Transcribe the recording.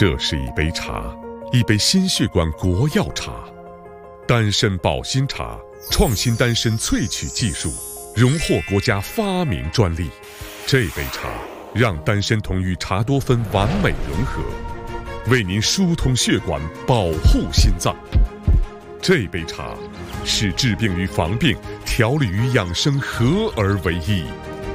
这是一杯茶，一杯心血管国药茶，丹参保心茶，创新丹参萃取技术，荣获国家发明专利。这杯茶让丹参酮与茶多酚完美融合，为您疏通血管，保护心脏。这杯茶是治病与防病、调理与养生合而为一。